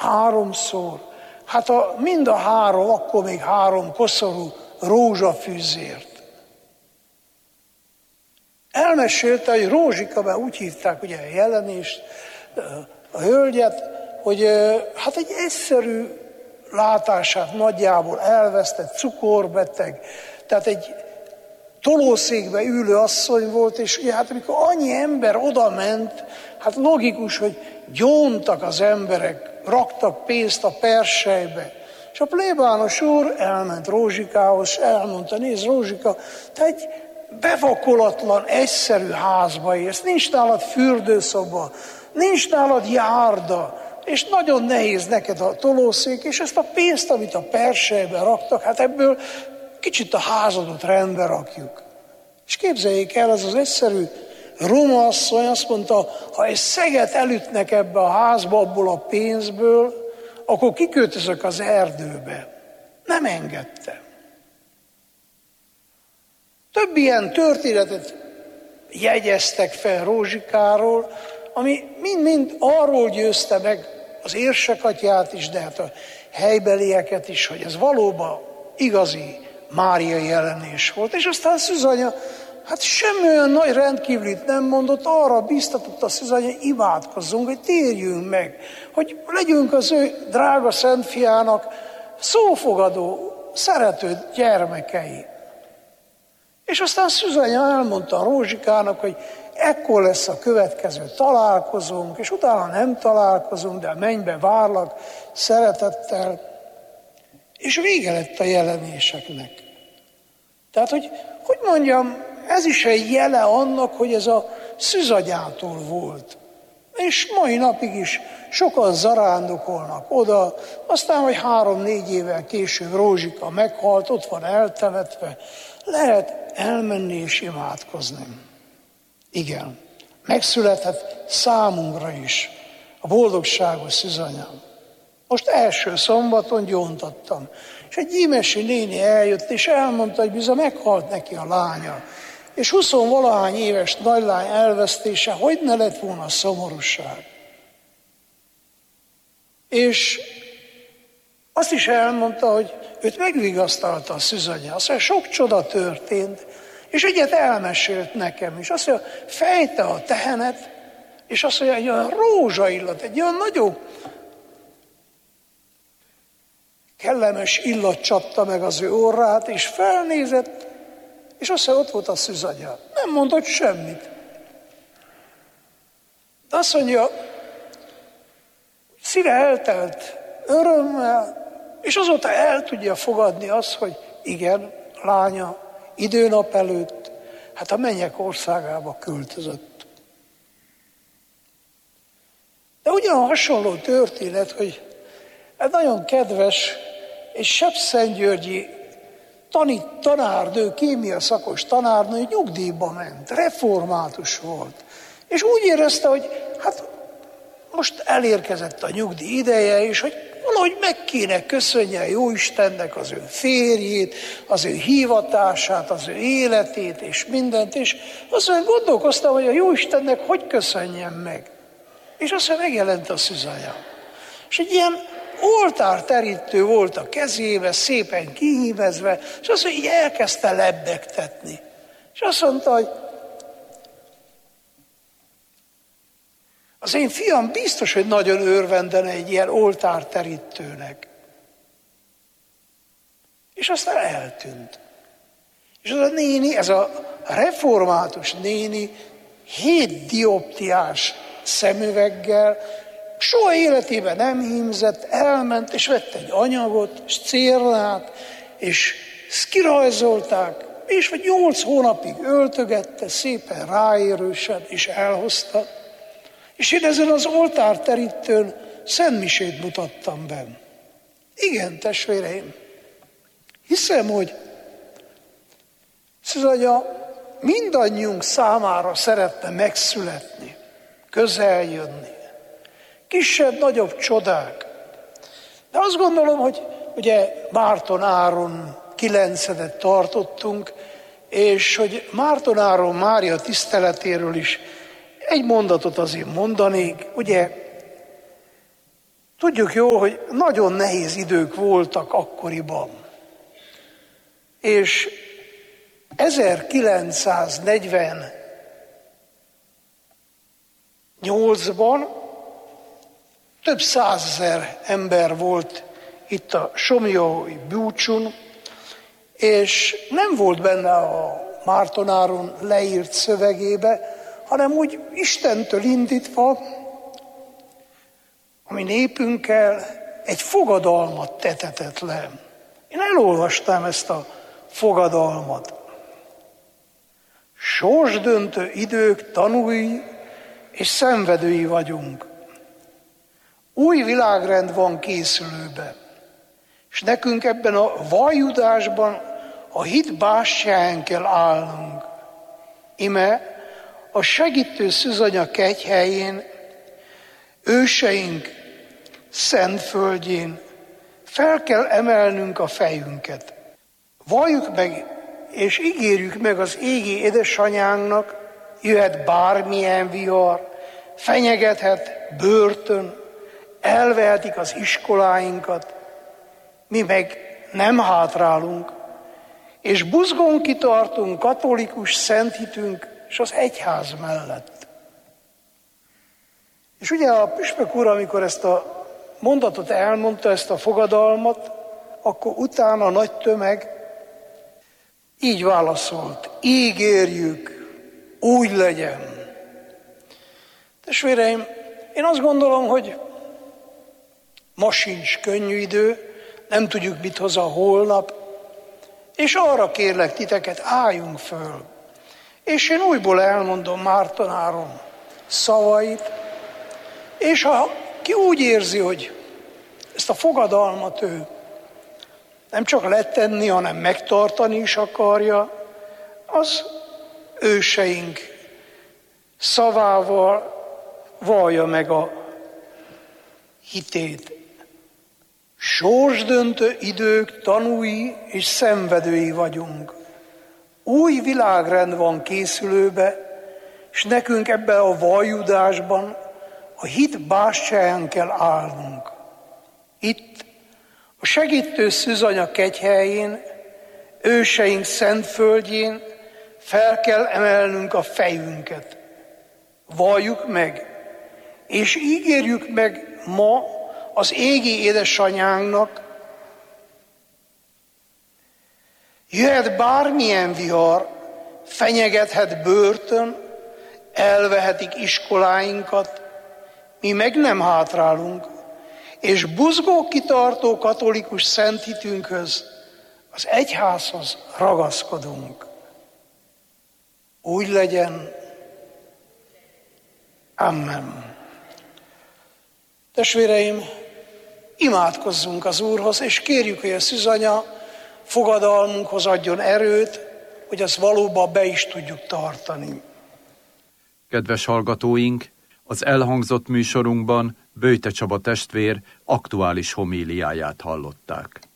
3-szor. Hát mind a 3, akkor még 3 koszorú rózsafűzért. Elmesélte, hogy Rózsika, mert úgy hívták ugye a jelenést, a hölgyet, hogy hát egy egyszerű látását nagyjából elvesztett, cukorbeteg, tehát egy tolószékbe ülő asszony volt, és ugye hát amikor annyi ember oda ment, hát logikus, hogy gyóntak az emberek, raktak pénzt a perselybe. És a plébános úr elment Rózsikához, és elmondta, nézd Rózsika, te egy bevakolatlan, egyszerű házba élsz, nincs nálad fürdőszoba, nincs nálad járda, és nagyon nehéz neked a tolószék, és ezt a pénzt, amit a perselybe raktak, hát ebből kicsit a házadat rendbe rakjuk. És képzeljék el, ez az egyszerű roma asszony azt mondta, ha egy szeget elütnek ebbe a házba abból a pénzből, akkor kiköltözök az erdőbe. Nem engedte. Több ilyen történetet jegyeztek fel Rózsikáról, ami mind-mind arról győzte meg az érsekatyját is, de hát a helybelieket is, hogy ez valóban igazi máriai jelenés volt. És aztán Szűzanya, hát semmi olyan nagy rendkívülit nem mondott, arra biztatott a Szűzanya, hogy imádkozzunk, hogy térjünk meg, hogy legyünk az ő drága szent fiának szófogadó, szerető gyermekei. És aztán Szűzanya elmondta a Rózsikának, hogy ekkor lesz a következő találkozónk, és utána nem találkozunk, de a mennybe várlak szeretettel, és vége lett a jelenéseknek. Tehát, hogy mondjam, ez is egy jele annak, hogy ez a Szűzanyától volt. És mai napig is sokan zarándokolnak oda, aztán, hogy 3-4 évvel később Rózsika meghalt, ott van eltemetve, lehet elmenni és imádkozni. Igen, megszületett számunkra is a boldogságos Szűzanya. Most első szombaton gyóntattam, és egy gyímesi néni eljött, és elmondta, hogy bizony meghalt neki a lánya. És 20-valahány éves nagylány elvesztése, hogy ne lett volna szomorúság. És azt is elmondta, hogy őt megvigasztalta a Szűzanya. Azt mondja, sok csoda történt, és egyet elmesélt nekem is. Azt mondja, fejte a tehenet, és azt mondja, egy olyan rózsaillat, egy olyan nagyon kellemes illat csapta meg az ő orrát, és felnézett, és azt mondja, ott volt a Szűzanya. Nem mondott semmit. De azt mondja, szíve eltelt örömmel, és azóta el tudja fogadni azt, hogy igen, lánya időnap előtt, hát a mennyek országába költözött. De ugyan hasonló történet, hogy egy nagyon kedves és Sepszentgyörgyi tanárnő, kémia szakos tanárnő nyugdíjba ment, református volt. És úgy érezte, hogy hát most elérkezett a nyugdíj ideje, és hogy valahogy meg kéne köszönje a Jóistennek az ő férjét, az ő hivatását, az ő életét és mindent, és azt mondja, gondolkoztam, hogy a Jóistennek hogy köszönjem meg. És aztán megjelent a Szűzanya. És egy ilyen oltárterítő volt a kezébe, szépen kihímezve, és azt mondja, így elkezdte lebegtetni. És azt mondta, hogy az én fiam biztos, hogy nagyon örvendene egy ilyen oltárterítőnek. És aztán eltűnt. És az a néni, ez a református néni 7 dioptriás szemüveggel, soha életében nem hímzett, elment, és vett egy anyagot, és cérnát, és ezt kirajzolták, és vagy 8 hónapig öltögette, szépen ráérősen, és elhozta. És én ezen az oltárterítőn szentmisét mutattam be. Igen, testvéreim, hiszem, hogy Szűzanya mindannyiunk számára szeretne megszületni, közel jönni. Kisebb-nagyobb csodák. De azt gondolom, hogy ugye Márton Áron 9-et tartottunk, és hogy Márton Áron Mária tiszteletéről is egy mondatot azért mondanék. Ugye Tudjuk jól, hogy nagyon nehéz idők voltak akkoriban. És 1948-ban több százezer ember volt itt a Somlyói búcson, és nem volt benne a Márton leírt szövegébe, hanem úgy Istentől indítva, a mi népünkkel egy fogadalmat tetetett le. Én elolvastam ezt a fogadalmat. Sorsdöntő idők tanúi és szenvedői vagyunk. Új világrend van készülőbe, és nekünk ebben a valludásban a hit bástyáján kell állnunk. Ime a segítő szűzanya kegyhelyén, őseink szent földjén fel kell emelnünk a fejünket. Valljuk meg és ígérjük meg az égi édesanyánknak, jöhet bármilyen vihar, fenyegethet börtön, elvehetik az iskoláinkat, mi meg nem hátrálunk, és buzgón kitartunk katolikus szenthitünk és az egyház mellett. És ugye a püspök úr, amikor ezt a mondatot elmondta, ezt a fogadalmat, akkor utána a nagy tömeg így válaszolt: ígérjük, úgy legyen. Testvéreim, én azt gondolom, hogy ma sincs könnyű idő, nem tudjuk, mit hoz a holnap, és arra kérlek titeket, álljunk föl. És én újból elmondom Márton Áron szavait, és ha ki úgy érzi, hogy ezt a fogadalmat ő nem csak letenni, hanem megtartani is akarja, az őseink szavával vallja meg a hitét. Sorsdöntő idők tanúi és szenvedői vagyunk. Új világrend van készülőbe, és nekünk ebben a valludásban a hit bástyáján kell állnunk. Itt, a segítő szűzanya kegyhelyén, őseink szent földjén fel kell emelnünk a fejünket. Valljuk meg, és ígérjük meg ma az égi édesanyánknak, jöhet bármilyen vihar, fenyegethet börtön, elvehetik iskoláinkat, mi meg nem hátrálunk, és buzgó kitartó katolikus szenthitünkhöz, az egyházhoz ragaszkodunk. Úgy legyen. Amen. Testvéreim, imádkozzunk az Úrhoz, és kérjük, hogy a szűzanya fogadalmunkhoz adjon erőt, hogy azt valóban be is tudjuk tartani. Kedves hallgatóink, az elhangzott műsorunkban Böjte Csaba testvér aktuális homíliáját hallották.